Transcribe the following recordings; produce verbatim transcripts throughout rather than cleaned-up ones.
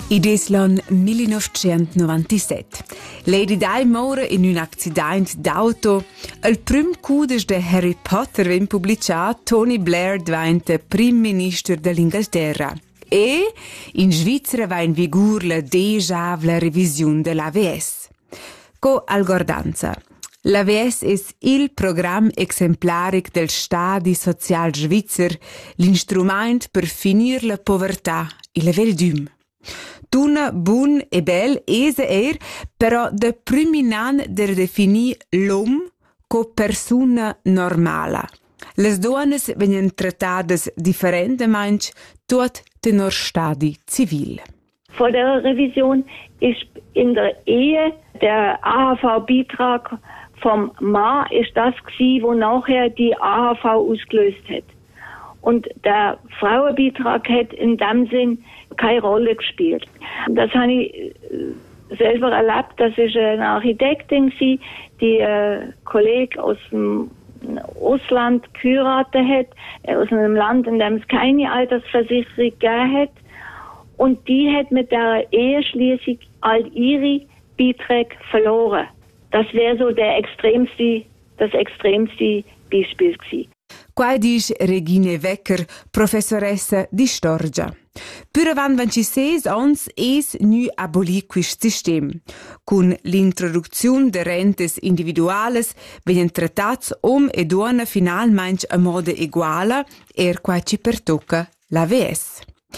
Id es l'an millinovecentonovantasette. Lady Di mora in un accident d'auto. Il prim cudes de Harry Potter vien publicat, Tony Blair diventa prim minister dell'Inghilterra. E in Svizzera va in vigor la deja la revisione dell'A V S. Co algordanza. L'A V S es il program exemplaric del Stadi Social Svizzer, l'instrument per finir la povertà e la veldum. Tuna bun e bel esa er, però de priminan der definir l'om co persona normala. Les donas venien trattadas differentemein tot tenor stadi civil. Vor der Revision ist in der Ehe der A H V-Beitrag vom Mann ist das gsi, wo nachher die A H V ausgelöst hat. Und der Frauenbeitrag hat in dem Sinn keine Rolle gespielt. Das habe ich selber erlebt. Das ist eine Architektin, die einen Kollegen aus dem Ausland geheiratet hat, aus einem Land, in dem es keine Altersversicherung gegeben hat. Und die hat mit der Eheschließung all ihre Beiträge verloren. Das wäre so der extremste, das extremste Beispiel gewesen. Qua dice Regine Wecker, professoressa di Storia. Pur avant ventisseis ans es nu aboli quist sistem. Con l'introduzione de rentes individuales venien trattats om e donna finalmein a moda eguala er qua ci pertocca l'A V S.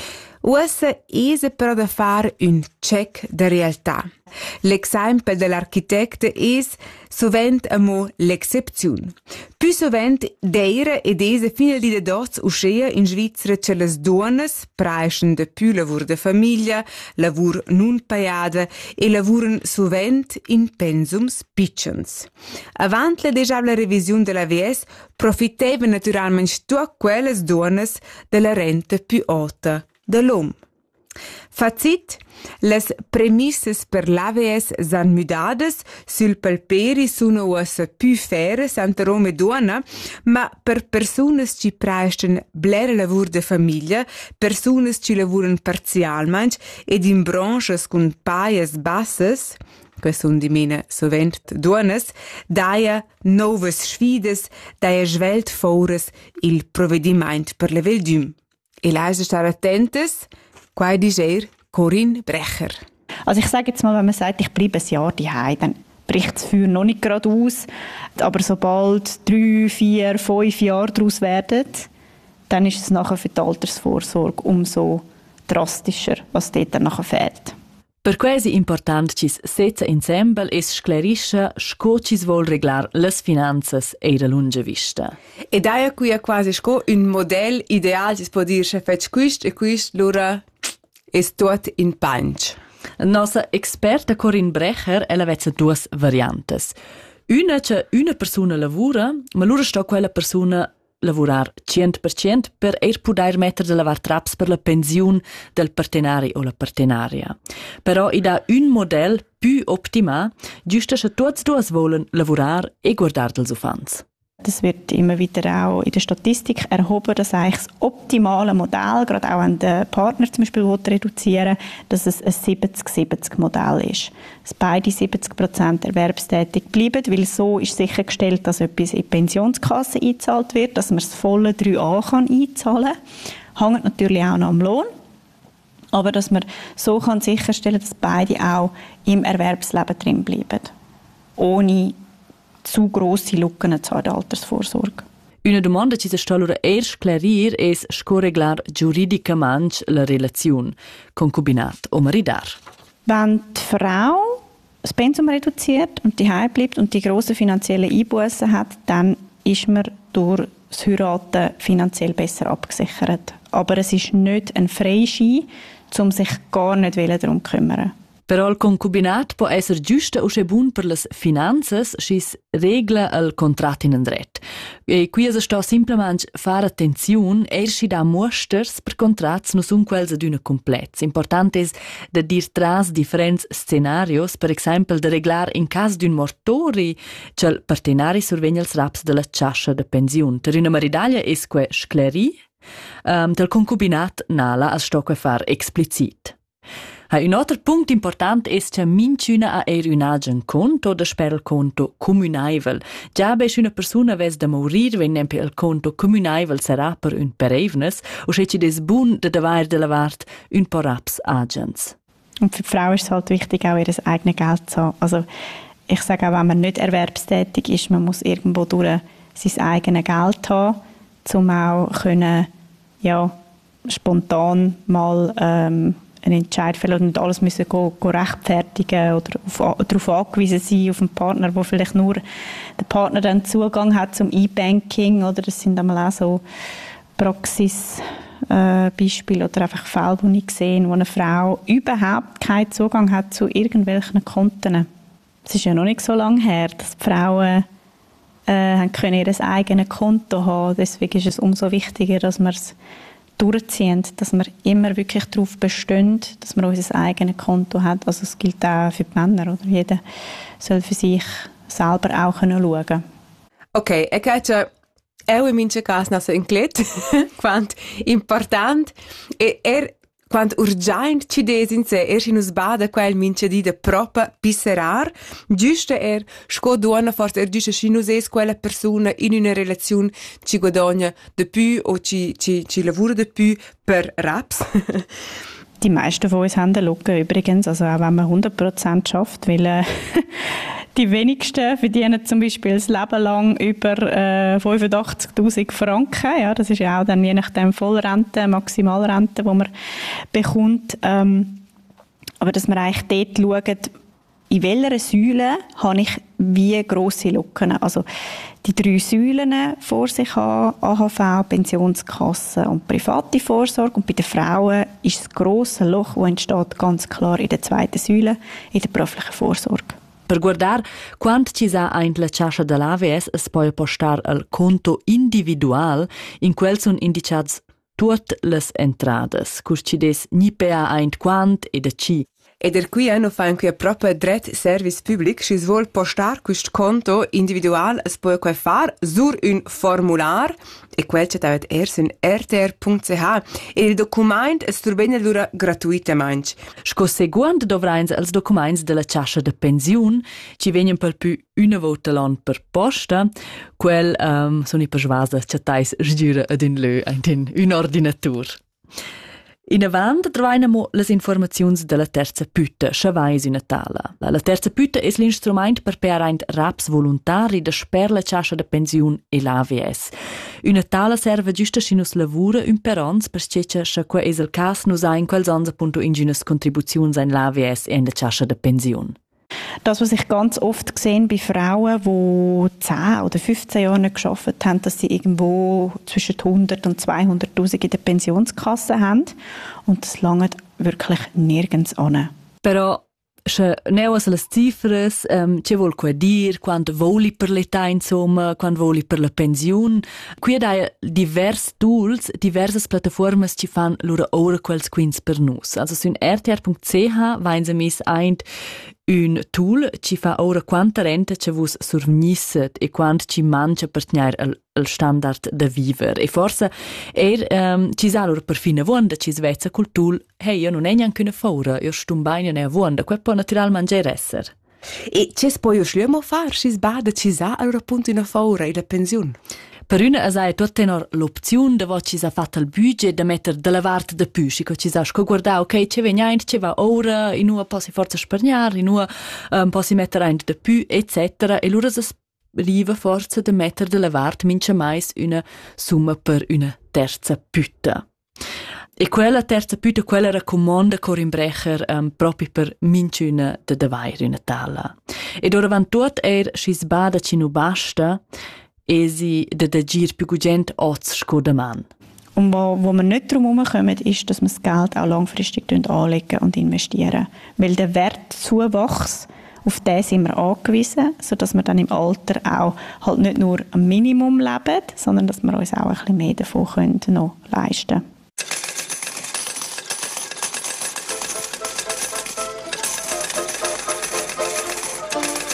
Ussa esa però da far un check de realtà. L'exemple dell'architecte es sovent amo l'excepziun. Più sovent deira ed esa fina di dots uscea in Svizzera che las donnas praeschen de più lavur de famiglia, lavur nun paiada e lavuren sovent in pensums pitchens. Avant la deja la revisione della V S profitevan naturalmente tutte quelles donnas della renta più alta dell'om. Fazit, les premisses per l'A V S san mudades, sul palperi sono ussa più fere, santa Rome donna, ma per personas ci praesten blera lavur de famiglia, personas ci lavuren parzialmein ed in branches con paias bassas, que sun di mena sovent donnas, daia novas sfides, daia svelt fores il provediment per la veldum. E leise star attentes, quai dicer Corinne Brecher. Also ich sage jetzt mal, wenn man sagt, ich bleibe ein Jahr daheim, dann bricht das Feuer noch nicht gerade aus. Aber sobald drei, vier, fünf Jahre daraus werden, dann ist es nachher für die Altersvorsorge umso drastischer, was dort dann nachher fehlt. Per quasi important cis setza ensemble es sclerisce sco cis vol reglar las finanzas e la lunga vista. E daia qui è quasi sco un model ideal, cis può dirce fec quist e quist lura es tot in punch. Nossa experta Corinne Brecher ella vezza duas variantes. Una che una persona lavora, ma lura sto quella persona lavorar cent per cent per er poder mettere de lavar traps per la pensione del partenari o la partenaria. Però id ha un model più optima, giusto che tutti duas wollen lavorar e guardar dels ufans. Das wird immer wieder auch in der Statistik erhoben, dass eigentlich das optimale Modell, gerade auch an den Partner zum Beispiel reduzieren, dass es ein siebzig siebzig Modell ist. Dass beide siebzig Prozent erwerbstätig bleiben, weil so ist sichergestellt, dass etwas in die Pensionskasse eingezahlt wird, dass man das volle drei a kann einzahlen kann. Hängt natürlich auch noch am Lohn. Aber dass man so kann sicherstellen, dass beide auch im Erwerbsleben drin bleiben. Ohne zu grosse Lücken zu der Altersvorsorge. Una domanda ci si sta allora erst clarir es scoreglar giuridicamente la relazione concubinat o maridar. Wenn die Frau das Pensum reduziert und die Heim bleibt und die grossen finanziellen Einbußen hat, dann ist man durch das Heiraten finanziell besser abgesichert. Aber es ist nicht ein Freischein, um sich gar nicht darum zu kümmern. Però il concubinat può essere giusto o bun per le finanze se regla il contratto in andret. E qui si sta semplicemente fare attenzione e si dà mosters per contratti non sono quelli ad una completa. Importante è di dire tras differenti scenari, per esempio di reglare in caso di un mortori che il partenari sorvegna il raps della ciascia di pensione. Per una maridaglia è que scleri, um, del concubinat nala al sto que far explicit. Un altro punto importante è che minchina a er un conto da sper il conto comunaivel. Già be una persona ves da morir wenn nempe il conto comunaivel sarà per un perevnes o se ci des bun da davar de la vart un paar raps agents. Und für die Frau ist es halt wichtig, auch ihr eigenes Geld zu haben. Also ich sage auch, wenn man nicht erwerbstätig ist, man muss irgendwo durch sein eigenes Geld haben, um auch können, ja, spontan mal ähm, einen Entscheid fällen und nicht alles müssen go, go rechtfertigen oder auf, darauf angewiesen sein, auf einen Partner, wo vielleicht nur der Partner dann Zugang hat zum E-Banking, oder das sind einmal auch so Praxisbeispiele äh, oder einfach Fälle, die ich gesehen, wo eine Frau überhaupt keinen Zugang hat zu irgendwelchen Konten. Es ist ja noch nicht so lange her, dass die Frauen äh, können ihr eigenes Konto haben. Deswegen ist es umso wichtiger, dass wir es durchziehen, dass wir immer wirklich darauf bestehen, dass man unser eigenes Konto hat. Also es gilt auch für die Männer, oder? Jeder soll für sich selber auch schauen können. Ok, e che eu in mince cas naso inclet, quant important, e er quant urgent ci des in se, er si nus bada quel mince di de propa pisserar, giusto er sco duona forse er giusto si nus es quella persona in una relazione ci guadagna de più o ci, ci, ci lavora de più per raps. Die meisten von uns haben eine Lücke übrigens, also auch wenn man hundert Prozent schafft, weil äh, die wenigsten verdienen zum Beispiel das Leben lang über äh, fünfundachtzigtausend Franken. Ja, das ist ja auch dann je nachdem Vollrente, Maximalrente, die man bekommt. Ähm, aber dass man eigentlich dort schaut, in welcher Säule habe ich wie grosse Lücken. Also die drei Säulen vor sich haben, A H V, Pensionskasse und private Vorsorge. Und bei den Frauen ist das grosse Loch, das entsteht, ganz klar in der zweiten Säule, in der beruflichen Vorsorge. Per guardar quant ci sa aint la chascha de l'A V S es poi postar al conto individual in quel son indicats tuot les entrades, cur ci des ni pe a aint quant e da ci. E der qui hanno fa anche proprio dret service public, si vuol postar quest conto individual es può quai far sur un formular e quel c'è tavet ers in r t r punct c h e il document es turbena lura gratuitamente. Sco seguant dovrains als documents de la chascha de pensiun ci vegnan per più una volta l'an per posta, quel um, sono i persvasa c'è tais sgira ad in lö ein un ordinatur. In avant trovainamo les informaziuns de la terza pütta, chavais una tala. La terza pütta es l'instrument per pearaint raps voluntari da sper la chascha de pensiun e l'A V S. Una tala serve giusta si nus lavura un per ons, per ceccia scha qua es el cas nus ha in quels ons appunto inginas contribuziuns in l'A V S e in la chascha de pensiun. Das, was ich ganz oft sehe bei Frauen, die zehn oder fünfzehn Jahre nicht gearbeitet haben, dass sie irgendwo zwischen hundert und zweihunderttausend in der Pensionskasse haben. Und das langt wirklich nirgends an. Però se neuas las cifras, um, ce vol qua dir, quant voli per l'età insomma, quant voli per la pensiun. Qui hai divers tools, diversas plataformas ci fan lura ora quels quins per nus. Also sun r t r punct c h vain se mis eint un tool ci fa ora quanta rente ci vus survnisset e quant ci mangia per tenir al, al standard de viver. E forse er um, ci sa lura per fine vonda ci svezza col tool hey, io non è neanche una faura, io stum baina ne vonda, quel può naturalmente esser. E c'è poi uscimo far, si sbada ci sa allora appunto una faura e la pensione. Per una è tutta l'opzione di ci sa fatta il budget di mettere della parte da più, che ci sa guardare, ok, c'è vegnente, c'è va ora, in una posso forse spargnare, in una um, posso mettere un da più, eccetera. E allora si arriva forse di mettere della parte, mince mais una somma per una terza pütta. E quella terza pütta, quella raccomanda Corinbrecher um, proprio per mince una de davair una tala. E ora van tot er si sbada ci nu basta, e sie de de gir più gugent oz sco de man. Und wo, wo wir nicht drum herumkommen, ist, dass wir das Geld auch langfristig anlegen und investieren. Weil der Wertzuwachs, auf den sind wir angewiesen, sodass wir dann im Alter auch halt nicht nur am Minimum leben, sondern dass wir uns auch ein bisschen mehr davon können noch leisten können.